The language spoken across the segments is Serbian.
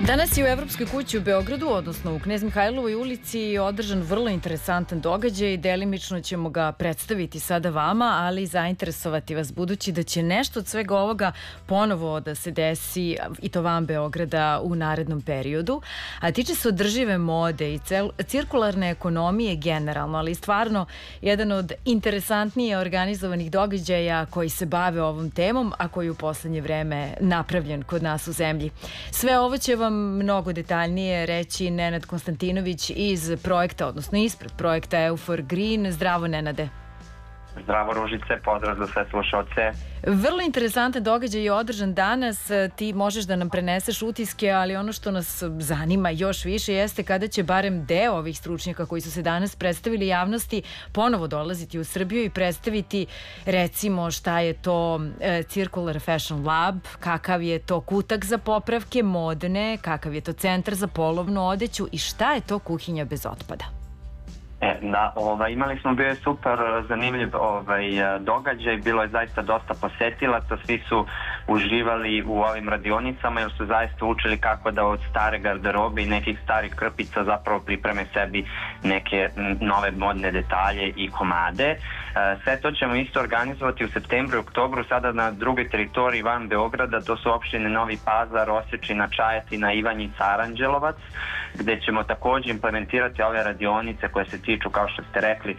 Danas je u Evropskoj kući u Beogradu, odnosno u Knez Mihajlovoj ulici, održan vrlo interesantan događaj. Delimično ćemo ga predstaviti sada vama, ali i zainteresovati vas, budući da će nešto od svega ovoga ponovo da se desi, i to van Beograda, u narednom periodu. A tiče se održive mode i cirkularne ekonomije generalno, ali stvarno jedan od interesantnije organizovanih događaja koji se bave ovom temom, a koji u poslednje vreme napravljen kod nas u zemlji. Sve ovo će vam mnogo detaljnije reći Nenad Konstantinović iz projekta, odnosno ispred projekta EU4 Green. Zdravo, Nenade. Zdravo, Ružice, pozdrav za sve slušalce. Vrlo interesantan događaj je održan danas, ti možeš da nam preneseš utiske, ali ono što nas zanima još više jeste kada će barem deo ovih stručnjaka koji su se danas predstavili javnosti ponovo dolaziti u Srbiju i predstaviti, recimo, šta je to Circular Fashion Lab, kakav je to kutak za popravke modne, kakav je to centar za polovnu odeću i šta je to kuhinja bez otpada. Imali smo, bio je super zanimljiv događaj, bilo je zaista dosta posetilaca, svi su uživali u ovim radionicama jer su zaista učili kako da od stare garderobe i nekih starih krpica zapravo pripreme sebi neke nove modne detalje i komade. Sve to ćemo isto organizovati u septembru i oktobru, sada na drugoj teritoriji van Beograda, to su opštine Novi Pazar, Osečina, Čajetina, Ivanjica, Aranđelovac, gde ćemo takođe implementirati ove radionice koje se tiču, kao što ste rekli,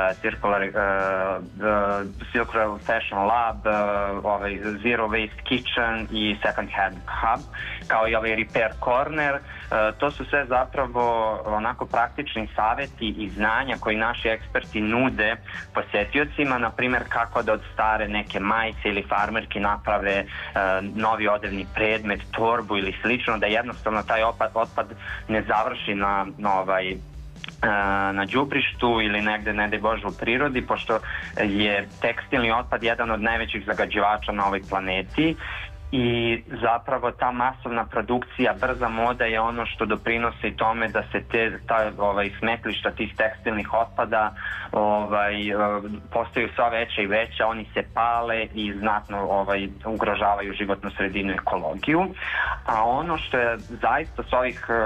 Circular Fashion Lab, Zero Waste Kitchen i Second Hand Hub, kao i Repair Corner. To su sve zapravo onako praktični saveti i znanja koji naši eksperti nude posetiocima, na primjer kako da od stare neke majice ili farmerki naprave novi odevni predmet, torbu ili slično, da jednostavno taj otpad ne završi na đubrištu ili negde, ne daj Bože, u prirodi, pošto je tekstilni otpad jedan od najvećih zagađivača na ovoj planeti. I zapravo ta masovna produkcija, brza moda je ono što doprinosi tome da se smetlišta tih tekstilnih otpada postaju sva veća i veća, oni se pale i znatno ugrožavaju životnu sredinu i ekologiju. A ono što je zaista s ovih